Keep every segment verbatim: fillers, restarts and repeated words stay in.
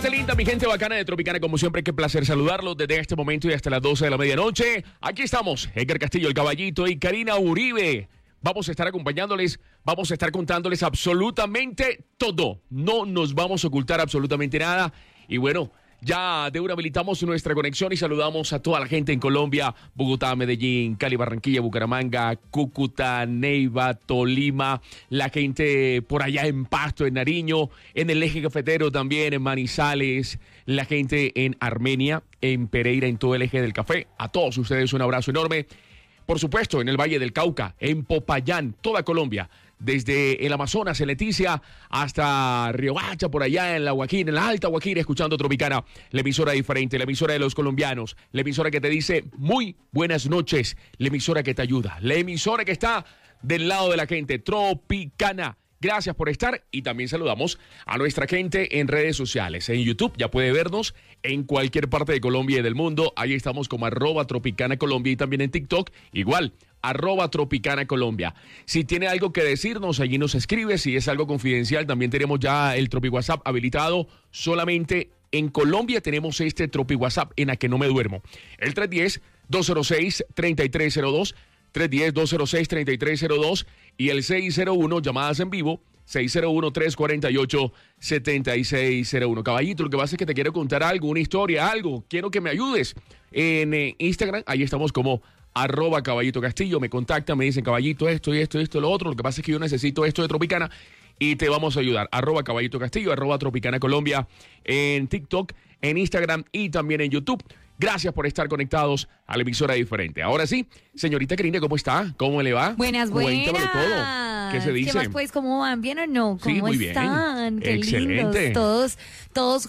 Linda, mi gente bacana de Tropicana, como siempre, qué placer saludarlos desde este momento y hasta las doce de la medianoche. Aquí estamos, Edgar Castillo, el Caballito y Karina Uribe. Vamos a estar acompañándoles, vamos a estar contándoles absolutamente todo. No nos vamos a ocultar absolutamente nada. Y bueno, ya de una habilitamos nuestra conexión y saludamos a toda la gente en Colombia, Bogotá, Medellín, Cali, Barranquilla, Bucaramanga, Cúcuta, Neiva, Tolima, la gente por allá en Pasto, en Nariño, en el eje cafetero también, en Manizales, la gente en Armenia, en Pereira, en todo el eje del café. A todos ustedes un abrazo enorme. Por supuesto, en el Valle del Cauca, en Popayán, toda Colombia, desde el Amazonas, en Leticia, hasta Riohacha, por allá en la Guajira, en la Alta Guajira, escuchando Tropicana, la emisora diferente, la emisora de los colombianos, la emisora que te dice muy buenas noches, la emisora que te ayuda, la emisora que está del lado de la gente, Tropicana. Gracias por estar y también saludamos a nuestra gente en redes sociales. En YouTube ya puede vernos en cualquier parte de Colombia y del mundo. Ahí estamos como arroba Tropicana Colombia y también en TikTok igual, arroba Tropicana Colombia. Si tiene algo que decirnos, allí nos escribe. Si es algo confidencial, también tenemos ya el Tropi WhatsApp habilitado. Solamente en Colombia tenemos este Tropi WhatsApp en la que no me duermo. El tres uno cero, dos cero seis, tres tres cero dos. tres uno cero, dos cero seis, tres tres cero dos y el seis cero uno, llamadas en vivo, seis cero uno, tres cuatro ocho, siete seis cero uno. Caballito, lo que pasa es que te quiero contar algo, una historia, algo, quiero que me ayudes. En eh, Instagram, ahí estamos como arroba Caballito Castillo, me contactan, me dicen, Caballito, esto y esto y esto y lo otro, lo que pasa es que yo necesito esto de Tropicana y te vamos a ayudar. Arroba Caballito Castillo, arroba Tropicana Colombia, en TikTok, en Instagram y también en YouTube. Gracias por estar conectados a la emisora diferente. Ahora sí, señorita Karina, ¿cómo está? ¿Cómo le va? Buenas, buenas. Cuéntamelo todo. ¿Qué se dice? ¿Qué más pues? ¿Cómo van? ¿Bien o no? ¿Cómo sí, muy están? Bien. Qué Excelente. lindos. Todos, todos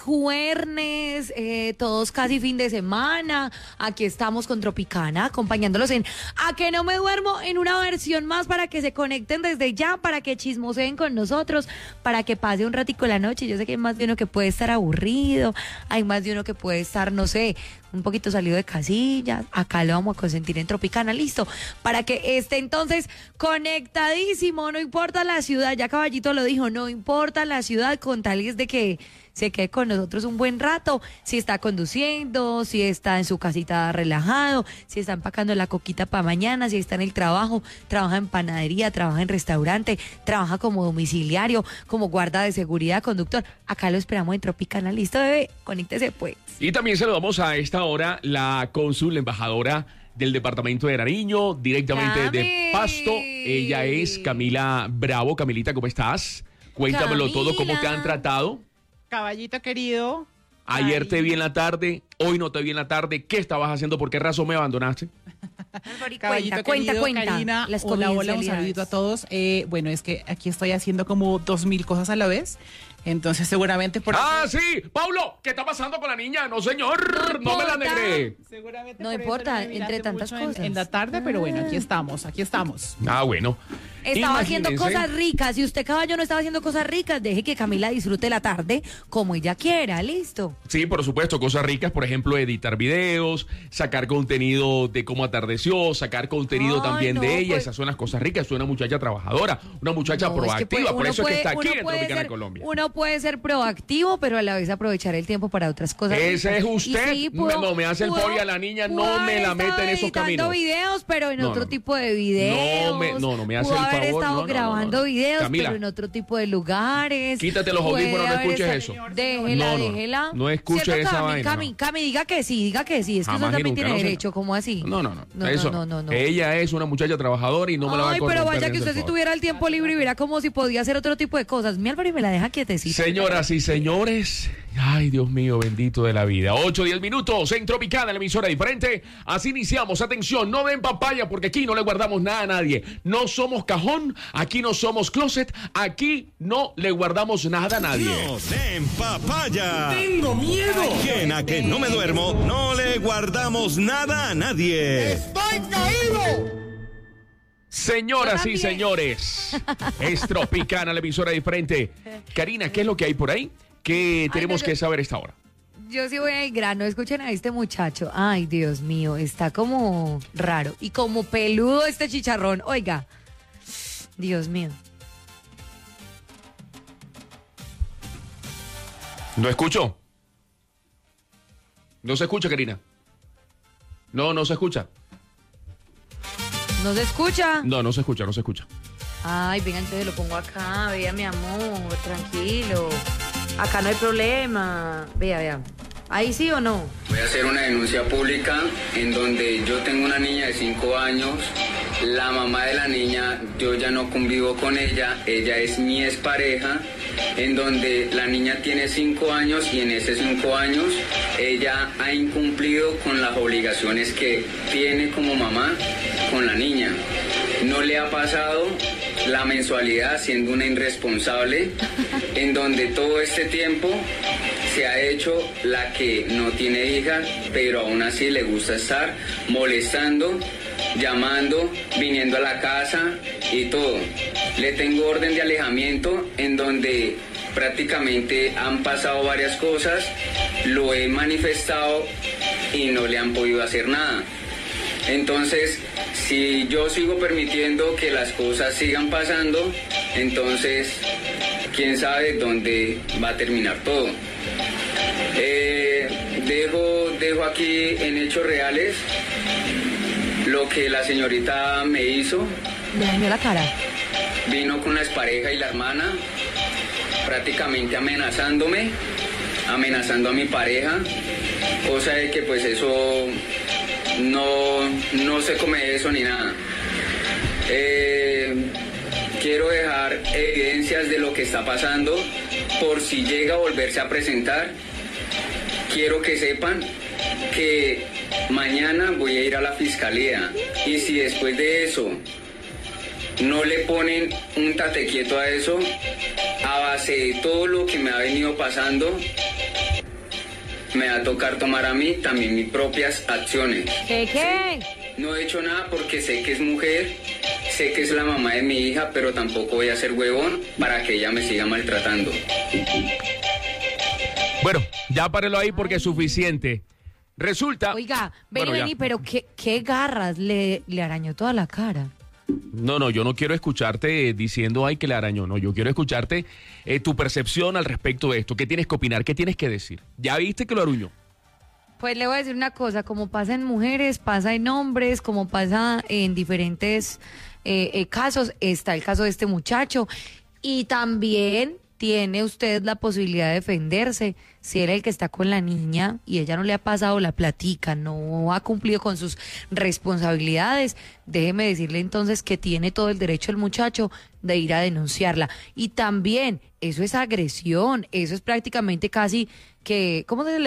jueves, eh, todos casi fin de semana. Aquí estamos con Tropicana, acompañándolos en A que no me duermo, en una versión más para que se conecten desde ya, para que chismoseen con nosotros, para que pase un ratico la noche. Yo sé que hay más de uno que puede estar aburrido, hay más de uno que puede estar, no sé, un poquito salido de casillas. Acá lo vamos a consentir en Tropicana, listo, para que esté entonces conectadísimo, no importa la ciudad, ya Caballito lo dijo, no importa la ciudad, con tal es de que se quede con nosotros un buen rato, si está conduciendo, si está en su casita relajado, si está empacando la coquita para mañana, si está en el trabajo, trabaja en panadería, trabaja en restaurante, trabaja como domiciliario, como guarda de seguridad, conductor. Acá lo esperamos en Tropicana, listo, bebé, conéctese pues. Y también saludamos a esta hora la cónsul, la embajadora del departamento de Nariño, directamente Cami. de Pasto. Ella es Camila Bravo. Camilita, ¿cómo estás? Cuéntamelo Camila. todo, ¿cómo te han tratado? Caballito querido. Ayer Ay. te vi en la tarde, hoy no te vi en la tarde. ¿Qué estabas haciendo? ¿Por qué razón me abandonaste? Cuenta, Caballito cuenta, querido, cuenta. Karina, Las hola, hola, un confidencialidades. saludito a todos. Eh, bueno, es que aquí estoy haciendo como dos mil cosas a la vez. Entonces seguramente por ¡Ah, sí! ¡Paulo! ¿Qué está pasando con la niña? ¡No, señor! ¡No, No me la importa. negré! Seguramente No por eso importa, me miraste entre tantas mucho en- cosas. En, la tarde, pero bueno, aquí estamos, aquí estamos. Ah, bueno. Estaba haciendo Imagínense. cosas ricas. Si usted, caballo, no estaba haciendo cosas ricas, deje que Camila disfrute la tarde como ella quiera, listo. Sí, por supuesto, cosas ricas, por ejemplo, editar videos, sacar contenido de cómo atardeció, sacar contenido Ay, también no, de ella, pues- esas son las cosas ricas, es una muchacha trabajadora, una muchacha No, es que proactiva, puede- por uno eso puede- es que está aquí uno en puede Tropicana ser- Colombia. Uno puede ser proactivo, pero a la vez aprovechar el tiempo para otras cosas. Ese es ricas. usted. Y sí, Me- no me hace el pudo- favor y a la niña no pudo me haber la mete estado en esos editando caminos. videos, pero en No, otro no, no. tipo de videos. No me- no, no me hace Pudo el haber favor, estado no, no, no, grabando no. videos, Camila. pero en otro tipo de lugares. Quítate los Puede audífonos, no haber escuches estado- eso. Déjela, No, no, no. déjela. No escuche ¿Cierto, esa Cami? vaina, Cami, no. Cami, diga que sí, diga que sí. Es que Jamás usted y también nunca, tiene no, derecho, señor. ¿cómo así? No, no, no, No, eso no, no, no. Ella es una muchacha trabajadora y no me la va a Ay, pero corromper, vaya que hágase usted el si favor. tuviera el tiempo libre y viera como si podía hacer otro tipo de cosas. Mi Álvaro y me la deja quietecita. Señoras y señores, ay Dios mío, bendito de la vida. ocho, diez minutos en Tropicana, la emisora diferente. Así iniciamos. Atención, no den papaya porque aquí no le guardamos nada a nadie. No somos cajón, aquí no somos closet, aquí no le guardamos nada a nadie. No den papaya. ¡Tengo miedo! Quien a que no me duermo, no le guardamos nada a nadie. ¡Estoy caído! Señoras Yo y también. señores, es Tropicana, la emisora diferente. Karina, ¿qué es lo que hay por ahí? ¿Qué tenemos no, que yo- saber a esta hora? Yo sí voy al grano, escuchen a este muchacho. Ay, Dios mío, está como raro. Y como peludo este chicharrón. Oiga, Dios mío. ¿No escucho? No se escucha, Karina. No, no se escucha. ¿No se escucha? No, no se escucha, no se escucha. Ay, venga, entonces lo pongo acá. Vea, mi amor, tranquilo. Acá no hay problema. Vea, vea. ¿Ahí sí o no? Voy a hacer una denuncia pública en donde yo tengo una niña de cinco años. La mamá de la niña, yo ya no convivo con ella. Ella es mi expareja. En donde la niña tiene cinco años y en esos cinco años ella ha incumplido con las obligaciones que tiene como mamá con la niña. No le ha pasado la mensualidad siendo una irresponsable, en donde todo este tiempo se ha hecho la que no tiene hija, pero aún así le gusta estar molestando, llamando, viniendo a la casa y todo. Le tengo orden de alejamiento en donde prácticamente han pasado varias cosas, lo he manifestado y no le han podido hacer nada. Entonces, si yo sigo permitiendo que las cosas sigan pasando, entonces, quién sabe dónde va a terminar todo. Eh, dejo, dejo aquí en hechos reales lo que la señorita me hizo. Le dañó la cara. Vino con la expareja y la hermana, prácticamente amenazándome, amenazando a mi pareja, cosa de que pues eso no, no se come eso ni nada. Eh, quiero dejar evidencias de lo que está pasando por si llega a volverse a presentar. Quiero que sepan que mañana voy a ir a la fiscalía y si después de eso no le ponen un tate quieto a eso, a base de todo lo que me ha venido pasando, me va a tocar tomar a mí también mis propias acciones. ¿Qué, qué? No he hecho nada porque sé que es mujer, sé que es la mamá de mi hija, pero tampoco voy a ser huevón para que ella me siga maltratando. Bueno, ya párelo ahí porque es suficiente. Resulta... Oiga, vení, Bueno, ya. vení, pero qué, qué garras, le, le arañó toda la cara. No, no, yo no quiero escucharte eh, diciendo, ay, que le arañó. No, yo quiero escucharte eh, tu percepción al respecto de esto. ¿Qué tienes que opinar? ¿Qué tienes que decir? ¿Ya viste que lo aruñó? Pues le voy a decir una cosa, como pasa en mujeres, pasa en hombres, como pasa en diferentes eh, eh, casos, está el caso de este muchacho. Y también tiene usted la posibilidad de defenderse. Si él es el que está con la niña y ella no le ha pasado la platica, no ha cumplido con sus responsabilidades, déjeme decirle entonces que tiene todo el derecho el muchacho de ir a denunciarla. Y también, eso es agresión, eso es prácticamente casi que, ¿cómo se le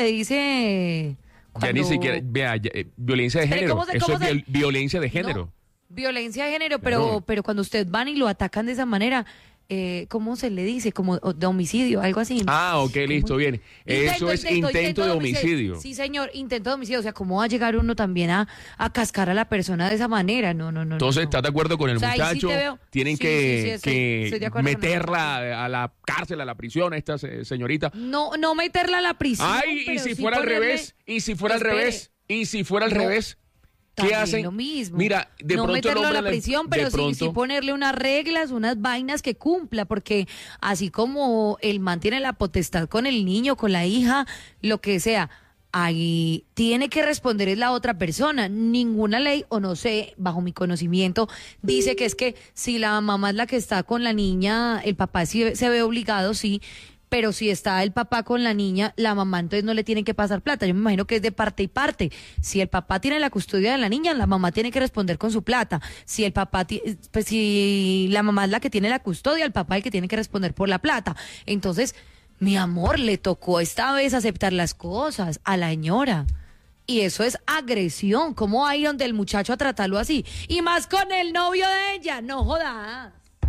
dice? Ya ni Cuando- siquiera, vea, ya, eh, violencia de Espere, género. ¿cómo se- Eso cómo es se- viol- violencia de género. No, violencia de género, pero, Claro. pero cuando usted van y lo atacan de esa manera, eh, ¿cómo se le dice? Como de homicidio, algo así. Ah, ok, listo, bien. Eso es intento de homicidio. Sí, señor, intento de homicidio. O sea, ¿cómo va a llegar uno también a, a cascar a la persona de esa manera? No, no, no. Entonces, no, no. ¿estás de acuerdo con el O sea, ahí sí muchacho? te veo. Tienen Sí, que, sí, sí, estoy- que estoy de acuerdo con meterla a la cárcel, a la prisión, a esta se- señorita. No, no meterla a la prisión. Ay, y pero si sí fuera al ponerle- revés, y si fuera al Espere. revés, y si fuera al No, revés, ¿qué también hacen? lo mismo. Mira, de no pronto el meterlo a hombre la le- prisión, de pero sí, pronto- sí ponerle unas reglas, unas vainas que cumpla, porque así como él mantiene la potestad con el niño, con la hija, lo que sea, ahí tiene que responder es la otra persona. Ninguna ley, o no sé, bajo mi conocimiento, dice que es que si la mamá es la que está con la niña, el papá sí se ve obligado, sí. Pero si está el papá con la niña, la mamá entonces no le tiene que pasar plata. Yo me imagino que es de parte y parte. Si el papá tiene la custodia de la niña, la mamá tiene que responder con su plata. Si el papá, ti- pues si la mamá es la que tiene la custodia, el papá es el que tiene que responder por la plata. Entonces, mi amor, le tocó esta vez aceptar las cosas a la señora. Y eso es agresión. ¿Cómo va a ir donde el muchacho a tratarlo así? Y más con el novio de ella. No jodas.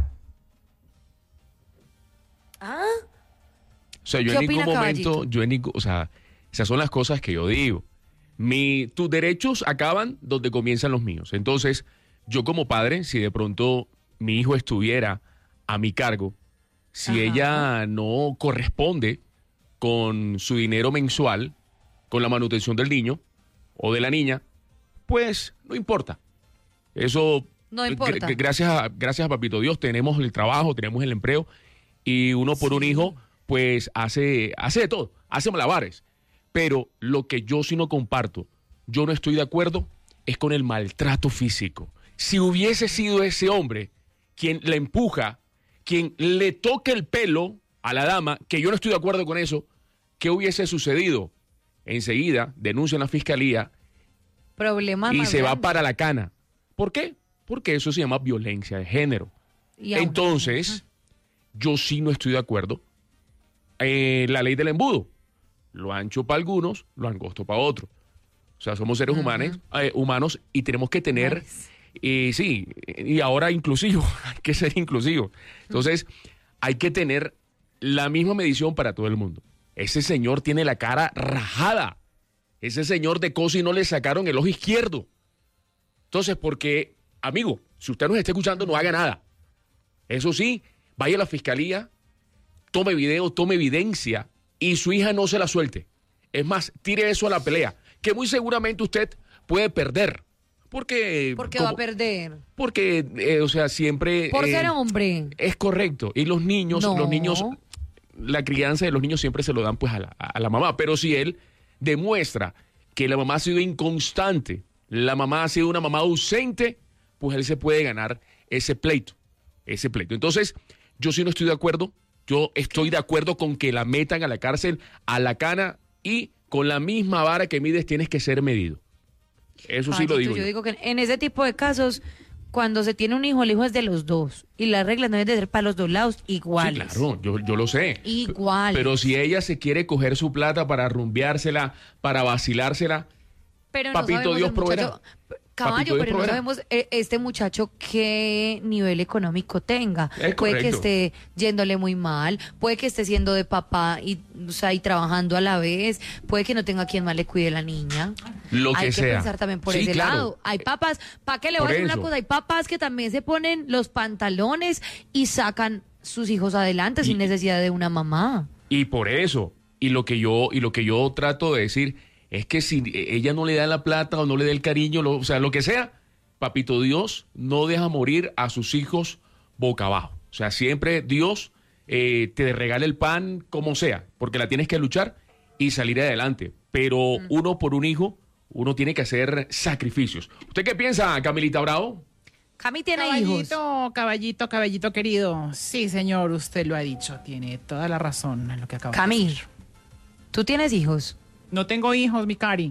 ¿Ah? O sea, yo ¿Qué en ningún opina, momento, Caballito? yo en ningún, o sea, esas son las cosas que yo digo. Mi, tus derechos acaban donde comienzan los míos. Entonces, yo como padre, si de pronto mi hijo estuviera a mi cargo, si Ajá. ella no corresponde con su dinero mensual, con la manutención del niño o de la niña, pues no importa. Eso, No gr- importa. gr- gracias a, gracias a Papito Dios, tenemos el trabajo, tenemos el empleo y uno por un hijo, pues hace, hace de todo, hace malabares. Pero lo que yo sí no comparto, yo no estoy de acuerdo, es con el maltrato físico. Si hubiese sido ese hombre quien la empuja, quien le toca el pelo a la dama, que yo no estoy de acuerdo con eso, ¿qué hubiese sucedido? Enseguida denuncia en la fiscalía Problemas y más se va grandes. para la cana. ¿Por qué? Porque eso se llama violencia de género. Y aún- Entonces, yo sí no estoy de acuerdo. Eh, la ley del embudo. Lo ancho para algunos, lo angosto para otros. O sea, somos seres humanos, eh, humanos y tenemos que tener, Nice. eh, sí, y ahora inclusivo, hay que ser inclusivo. Entonces, hay que tener la misma medición para todo el mundo. Ese señor tiene la cara rajada. Ese señor de cosa y no le sacaron el ojo izquierdo. Entonces, porque, amigo, si usted nos está escuchando, no haga nada. Eso sí, vaya a la fiscalía, tome video, tome evidencia y su hija no se la suelte. Es más, tire eso a la pelea, que muy seguramente usted puede perder. Porque... ¿Por qué como- va a perder? Porque, eh, o sea, siempre... Por eh, ser hombre. Es correcto. Y los niños, No. los niños, la crianza de los niños siempre se lo dan pues a la, a la mamá. Pero si él demuestra que la mamá ha sido inconstante, la mamá ha sido una mamá ausente, pues él se puede ganar ese pleito, ese pleito. Entonces, yo sí no estoy de acuerdo. Yo estoy de acuerdo con que la metan a la cárcel, a la cana, y con la misma vara que mides tienes que ser medido. Eso sí lo Caballito, digo yo yo. digo que en ese tipo de casos, cuando se tiene un hijo, el hijo es de los dos. Y las reglas no deben de ser para los dos lados Sí, iguales. claro, yo, yo lo sé. Iguales. Pero si ella se quiere coger su plata para rumbeársela, para vacilársela, Pero Papito sabemos Dios el muchacho- proveerá. Caballo, Papito Dios pero no proveerá. sabemos eh, este muchacho qué nivel económico tenga. Es Puede que correcto. esté yéndole muy mal, puede que esté siendo de papá y, o sea, y trabajando a la vez, puede que no tenga quien más le cuide la niña. Lo que hay que sea. pensar también por Sí, ese claro. lado. Hay papás, ¿para qué le voy Por a decir una eso. cosa? Hay papás que también se ponen los pantalones y sacan sus hijos adelante sin Y- necesidad de una mamá. y por eso, y lo que yo, y lo que yo trato de decir es que si ella no le da la plata o no le da el cariño, lo- o sea, lo que sea, Papito Dios no deja morir a sus hijos boca abajo. O sea, siempre Dios eh, te regala el pan como sea, porque la tienes que luchar y salir adelante. Pero uno por un hijo, uno tiene que hacer sacrificios. ¿Usted qué piensa, Camilita Bravo? Cami tiene hijos. Caballito, caballito, caballito querido. Sí, señor, usted lo ha dicho. Tiene toda la razón en lo que acaba de Cami, decir. ¿tú tienes hijos? No tengo hijos, mi cari.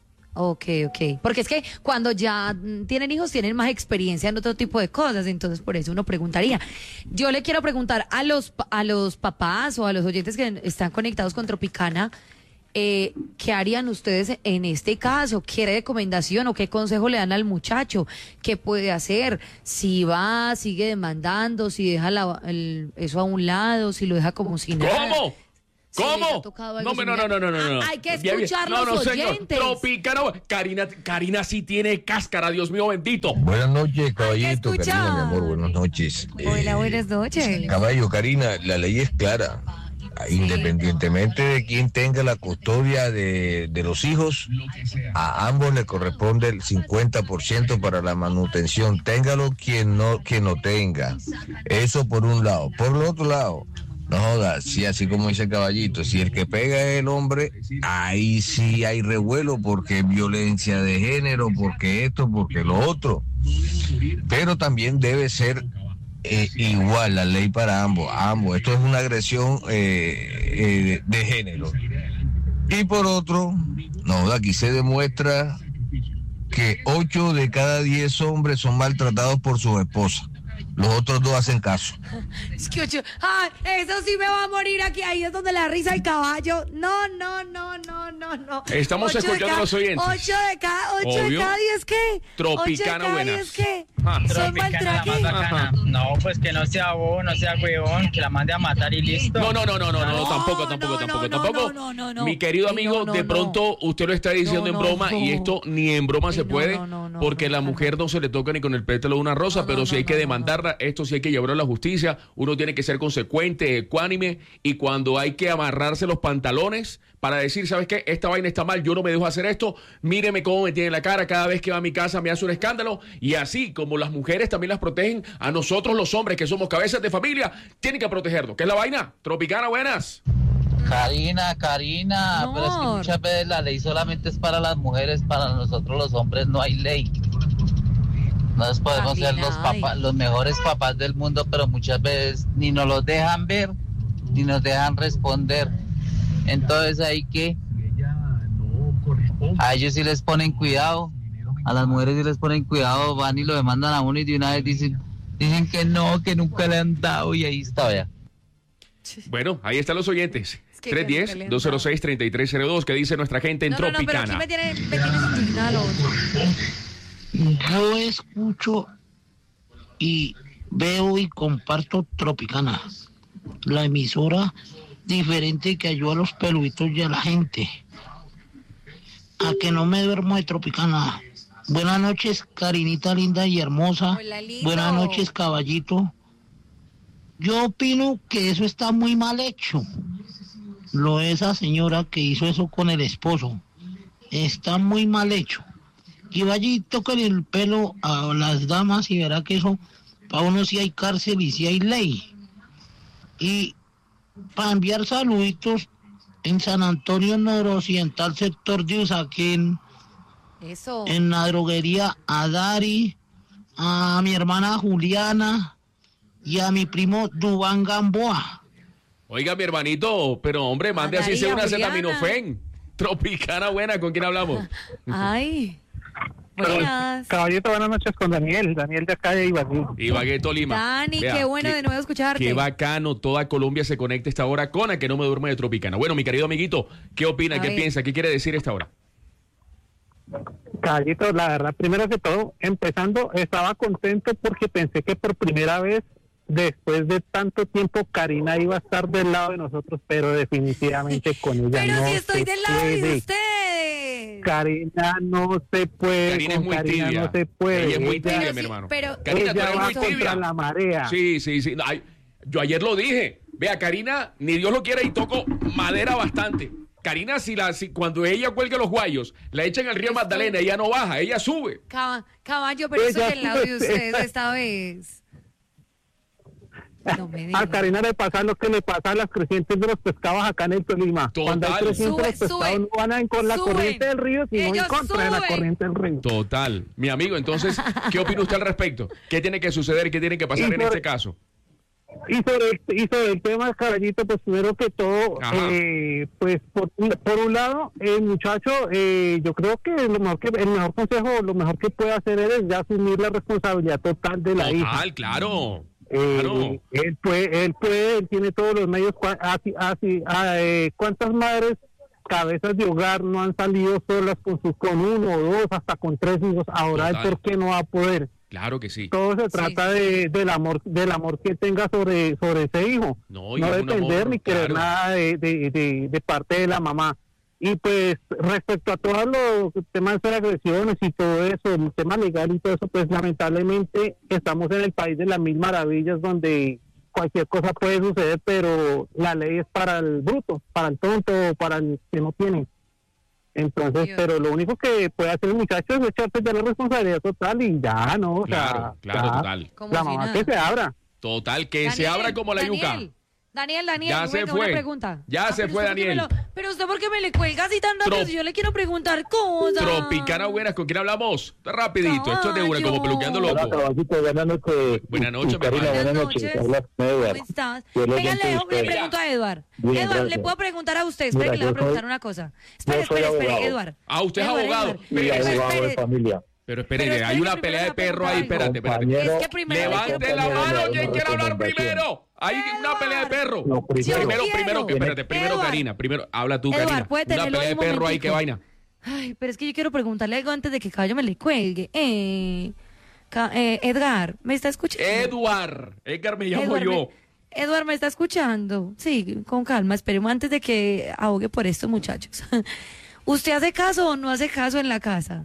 Ok, ok. Porque es que cuando ya mm, tienen hijos tienen más experiencia en otro tipo de cosas, entonces por eso uno preguntaría. Yo le quiero preguntar a los pa- a los papás o a los oyentes que están conectados con Tropicana, eh, ¿qué harían ustedes en este caso? ¿Qué recomendación o qué consejo le dan al muchacho? ¿Qué puede hacer? Si va, sigue demandando, si deja la- el- eso a un lado, si lo deja como si nada. ¿Cómo? Si les ha ¿Cómo? tocado algo No, no, no, similar. no, no, no, no. Ah, hay que Bien, bien. escuchar No, los no, señor. oyentes. Tropicana. Karina, Karina sí tiene cáscara, Dios mío bendito. Buenas noches, caballito, escuchar. Karina, mi amor, buenas noches. Hola, Eh, buenas noches. Caballo, Karina, la ley es clara. Independientemente de quién tenga la custodia de, de los hijos, a ambos le corresponde el cincuenta por ciento para la manutención. Téngalo quien no, quien no tenga. Eso por un lado. Por el otro lado, no jodas, sí, así como dice el caballito, si el que pega es el hombre, ahí sí hay revuelo porque es violencia de género, porque esto, porque lo otro. Pero también debe ser eh, igual la ley para ambos, ambos. Esto es una agresión eh, eh, de género. Y por otro, no, aquí se demuestra que ocho de cada diez hombres son maltratados por sus esposas. Los otros dos hacen caso. Es que ocho- ah, eso sí me va a morir aquí. Ahí es donde la risa el caballo. No, no, no, no, no, no. Estamos Ocho de escuchando cada- a los oyentes. Ocho de cada, ocho de Obvio. cada diez, ¿qué? Tropicana Ocho de cada buenas. diez, ¿qué? Ah. Son Tropicana la más maltratados. bacana. No, pues que no sea bobo, no sea huevón, que la mande a matar y listo. No, no, no, no, no, no, No, tampoco, tampoco, no, tampoco, no, tampoco. no, no, no, Mi querido no. amigo, No, no, de no. pronto usted lo está diciendo No, en no, broma no. y esto ni en broma se No, puede, no, no, no, porque no, la no, mujer no. no se le toca ni con el pétalo de una rosa, No, pero no, si hay no, que no, demandarla, esto sí hay que llevarlo a la justicia, uno tiene que ser consecuente, ecuánime, y cuando hay que amarrarse los pantalones para decir, ¿sabes qué? Esta vaina está mal, yo no me dejo hacer esto, míreme cómo me tiene la cara, cada vez que va a mi casa me hace un escándalo, y así como las mujeres también las protegen, a nosotros los hombres que somos cabezas de familia, tienen que protegernos. ¿Qué es la vaina? Tropicana, buenas. Karina, Karina, No. pero es que muchas veces la ley solamente es para las mujeres, para nosotros los hombres no hay ley. Nos podemos También ser los hay. papás, los mejores papás del mundo, pero muchas veces ni nos los dejan ver, ni nos dejan responder. Entonces hay que, a ellos sí les ponen cuidado, a las mujeres sí les ponen cuidado, van y lo demandan a uno y de una vez dicen, dicen que no, que nunca le han dado y ahí está, vea. Bueno, ahí están los oyentes. Es que tres nunca diez, le han dos cero seis, treinta y tres cero dos. ¿Qué dice nuestra gente en No, no, no, pero Tropicana? aquí me tiene, me tienes indignada lo otro. Yo escucho y veo y comparto Tropicana, la emisora diferente que ayuda a los peluditos y a la gente. A que no me duermo de Tropicana. Buenas noches, Karinita linda y hermosa. Hola, lindo. Buenas noches, caballito. Yo opino que eso está muy mal hecho. Lo de esa señora que hizo eso con el esposo. Está muy mal hecho. Y vaya y toquen el pelo a las damas y verá que eso, para uno sí hay cárcel y sí hay ley. Y para enviar saluditos en San Antonio Noroccidental, sector de Usaquén, Eso. en la droguería a Dari, a mi hermana Juliana y a mi primo Dubán Gamboa. Oiga, mi hermanito, pero hombre, mande así María sea una Juliana. acetaminofén. Tropicana buena, ¿con quién hablamos? Ay. Buenas. Caballito, buenas noches con Daniel, Daniel de acá de Ibagué. Ibagué, Tolima. Dani, Vea, qué bueno de nuevo escucharte. Qué bacano, toda Colombia se conecta a esta hora con A que no me duerme de Tropicana. Bueno, mi querido amiguito, ¿qué opina, A qué ver. piensa, qué quiere decir esta hora? Caballito, la verdad, primero que todo, empezando, estaba contento porque pensé que por primera vez, después de tanto tiempo, Karina iba a estar del lado de nosotros, pero definitivamente con ella Pero no si estoy se del lado de puede. ustedes. Karina no se puede, Karina es con muy Karina tibia. no se puede. Ella es muy Ella- tibia, Pero mi sí, hermano. pero- Karina, tú ella eres va muy contra tibia. la marea. Sí, sí, sí. Ay, yo ayer lo dije. Vea, Karina, ni Dios lo quiera y toco madera bastante. Karina, si la, si cuando ella cuelga los guayos, la echan al río Estoy- Magdalena, ella no baja, ella sube. Caba- Caballo, pero Ella estoy del lado de sí. ustedes esta vez. No me A digas. Karina le pasa lo que le pasa a las crecientes de los pescados acá en el Tolima. Total. Cuando hay crecientes Sube, los pescados sube, no van a ir con la suben. corriente del río, sino en Ellos contra de la suben. corriente del río. Total. Mi amigo, entonces, ¿qué opina usted al respecto? ¿Qué tiene que suceder? ¿Qué tiene que pasar Y en por- este caso? Y sobre, el, y sobre el tema, Caballito, pues primero que todo, Ajá. eh, pues por, por un lado, el muchacho, eh, yo creo que lo mejor que el mejor consejo, lo mejor que puede hacer él es ya asumir la responsabilidad total de la hija. Total, claro. Eh, Claro. él puede, él puede, él tiene todos los medios. cua- Así, así, ah, eh, ¿cuántas madres cabezas de hogar no han salido solas con sus, con uno o dos, hasta con tres hijos? Ahora, él, Total. ¿por qué no va a poder? Claro que sí. Todo se Sí, trata sí. de, del amor, del amor que tenga sobre, sobre ese hijo. No, y No es un depender amor, ni querer claro. nada de, de, de, de parte de la mamá. Y pues respecto a todos los temas de agresiones y todo eso, el tema legal y todo eso, pues lamentablemente estamos en el país de las mil maravillas donde cualquier cosa puede suceder, pero la ley es para el bruto, para el tonto, para el que no tiene. Entonces, Dios. pero lo único que puede hacer el muchacho es echarse ya la responsabilidad total y ya, ¿no? O Claro, sea, claro, ya, total. Como la si mamá nada. que se abra. Total, que se Daniel, abra como la yuca. Daniel, Daniel, Daniel, Ya se venga, fue. una pregunta. Ya se pero fue, usted por qué Daniel. me lo- pero usted por qué me le cuelga así tan rápido Trop- si yo le quiero preguntar cosas. Tropicana buenas, ¿con quién hablamos? Está rapidito, esto es de una, como peluqueando Caballo. loco. Caballito, buenas noches. Buenas noches, mi Karina, hermano. buenas Buenas noches. noches. Habla con Edward. ¿Cómo estás? Yo le Venga, oyente de le, le usted. pregunto a Eduard. Bien, Eduard, gracias. le puedo preguntar a usted. Espere Mira, que le voy a yo preguntar soy- una cosa. Espere, yo soy espere, espere, abogado. Eduard. Ah, usted es Eduard, abogado. Eduard. Y Espere, Pero abogado de espere, familia. Pero espere, Pero hay espere, una que pelea de primero le perro ahí, pregunto espérate, espérate. Compañero, Es que primero le quiero Levante la preguntar. mano, Una ¿quién quiere hablar recomendación. primero? Hay una pelea de perro. No, primero. Yo Primero, quiero. primero, que espérate, primero Eduard. Karina, primero, habla tú, Eduard, Karina. puede Una tenerlo pelea de un perro ahí, qué momentico. vaina. Ay, pero es que yo quiero preguntarle algo antes de que Caballo me le cuelgue. Eh, Ca- eh, Edgar, ¿me está escuchando? Eduard, Edgar me llamo Eduard, yo. me- Eduard, ¿me está escuchando? Sí, con calma, esperemos antes de que ahogue por esto, muchachos. ¿Usted hace caso o no hace caso en la casa?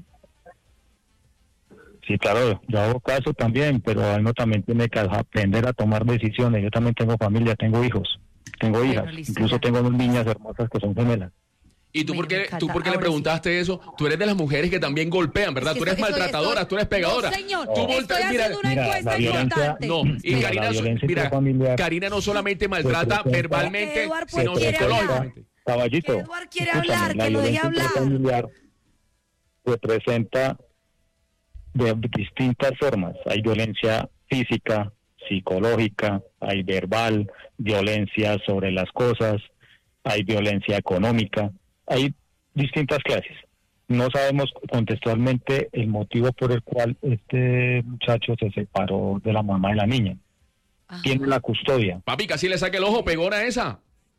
Sí, claro, yo hago caso también, pero uno también tiene que aprender a tomar decisiones. Yo también tengo familia, tengo hijos, tengo Bueno, hijas, listo, incluso ya. tengo dos niñas hermosas que son gemelas. ¿Y tú Bueno, por qué, me encanta. tú por qué le Ahora preguntaste eso? Tú eres de las mujeres que también golpean, ¿verdad? Es que tú eres estoy- maltratadora, estoy- tú eres pegadora. No, señor, Tú estoy volteas- haciendo una mira, encuesta la violencia- importante. No, y Mira, Karina, la so- violencia mira, intrafamiliar Karina no solamente maltrata representa- verbalmente, Que Eduard, pues, sino quiere psicológicamente. Caballito, Que Eduard quiere escúchame, hablar, la que lo deje violencia hablar. intrafamiliar representa de distintas formas. Hay violencia física, psicológica, hay verbal, violencia sobre las cosas, hay violencia económica, hay distintas clases. No sabemos contextualmente el motivo por el cual este muchacho se separó de la mamá de la niña. Ajá. Tiene la custodia, Papi, casi le saque el ojo, pegona esa.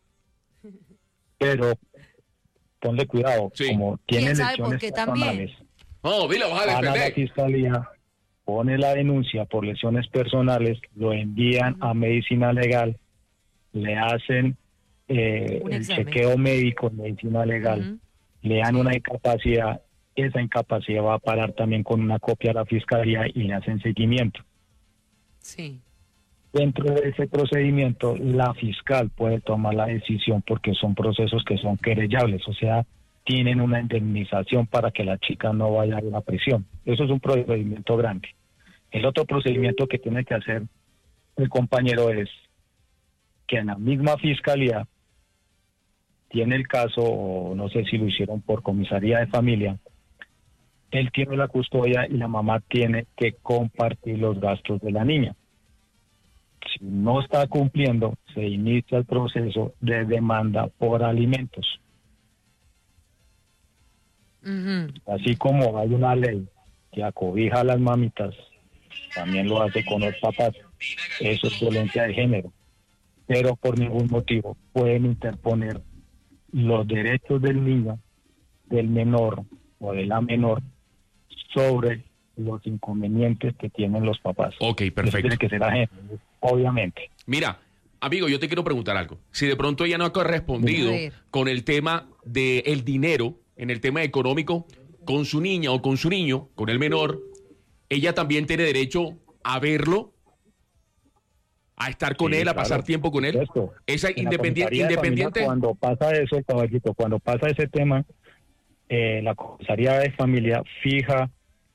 pero ponle cuidado, Sí. como tiene ¿Quién sabe por lesiones qué también? personales, No, dile, vas a van a la defender. fiscalía, pone la denuncia por lesiones personales, lo envían a medicina legal, le hacen eh, Un el examen. chequeo médico en medicina legal, Ujú. le dan una incapacidad, esa incapacidad va a parar también con una copia a la fiscalía y le hacen seguimiento. Sí. Dentro de ese procedimiento, la fiscal puede tomar la decisión porque son procesos que son querellables, o sea, tienen una indemnización para que la chica no vaya a una prisión. Eso es un procedimiento grande. El otro procedimiento que tiene que hacer el compañero es que en la misma fiscalía tiene el caso, o no sé si lo hicieron por comisaría de familia, él tiene la custodia y la mamá tiene que compartir los gastos de la niña. Si no está cumpliendo, se inicia el proceso de demanda por alimentos. Ujú. Así como hay una ley que acobija a las mamitas, también lo hace con los papás. Eso es violencia de género. Pero por ningún motivo pueden interponer los derechos del niño, del menor o de la menor sobre los inconvenientes que tienen los papás. Ok, Eso perfecto. tiene que ser ajeno, obviamente. Mira, amigo, yo te quiero preguntar algo. Si de pronto ella no ha correspondido A ver. con el tema del dinero, en el tema económico, con su niña o con su niño, con el menor, ella también tiene derecho a verlo, a estar con Sí, él, a claro, pasar tiempo con él. Esto, Esa en la independiente, comisaría de familia, independiente. cuando pasa eso, caballito, cuando pasa ese tema, eh, la comisaría de familia fija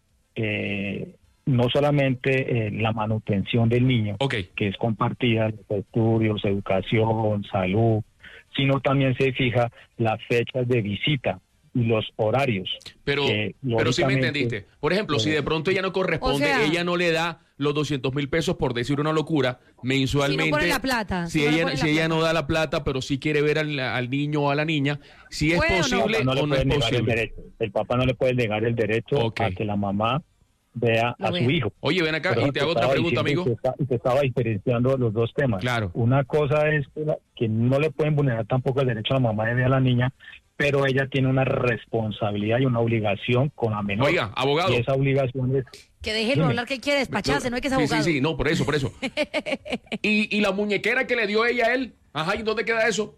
eh, no solamente eh, la manutención del niño, Ok, que es compartida, los estudios, educación, salud, sino también se fija las fechas de visita y los horarios. pero, que, pero sí me lógicamente, entendiste. Por ejemplo, si de pronto ella no corresponde, O sea- ella no le da los doscientos mil pesos, por decir una locura, mensualmente. Si no pone la plata, Si si no le ella, pone si la ella plata. no da la plata, pero sí quiere ver al, al niño o a la niña, si es ¿Puede o no? posible El papá no o le no es puede negar el posible. derecho. El papá no le puede negar el derecho Ok. a que la mamá vea Lo a vea. su hijo. Oye, ven acá Pero y te hago otra estaba pregunta, diciendo amigo. Y te, está- y te estaba diferenciando los dos temas. Claro. Una cosa es que, la- que no le pueden vulnerar tampoco el derecho a la mamá de ver a la niña, pero ella tiene una responsabilidad y una obligación con la menor. Oiga, abogado. Y esa obligación es... Que déjenlo Dime. hablar, que quiere despacharse, no hay que ser Sí, abogado. sí, sí, no, por eso, por eso. y, y la muñequera que le dio ella a él, ajá, ¿y dónde queda eso?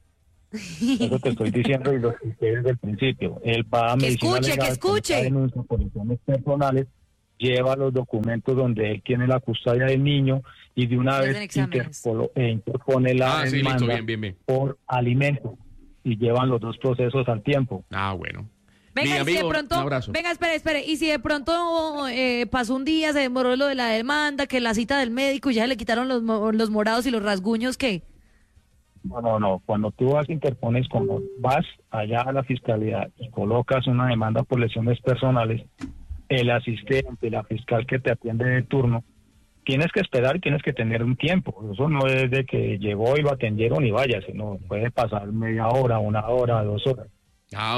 Eso te estoy diciendo y lo expliqué desde el principio. Él va a Que medicina escuche, legal, que escuche. con esta denuncia por lesiones personales, lleva los documentos donde él tiene la custodia del niño y de una Le vez hacen exámenes. interpolo- eh, interpone la Ah, sí, listo, demanda bien, bien, bien. por alimentos y llevan los dos procesos al tiempo. Ah, bueno. Venga, Mi y si de amigo, pronto, un abrazo. venga, espere, espere, y si de pronto eh, pasó un día, se demoró lo de la demanda, que la cita del médico y ya le quitaron los, mo- los morados y los rasguños, ¿qué? No, no, no. Cuando tú vas, interpones, como vas allá a la fiscalía y colocas una demanda por lesiones personales, el asistente, la fiscal que te atiende de turno, tienes que esperar y tienes que tener un tiempo. Eso no es de que llegó y lo atendieron y vaya, sino puede pasar media hora, una hora, dos horas. Ah,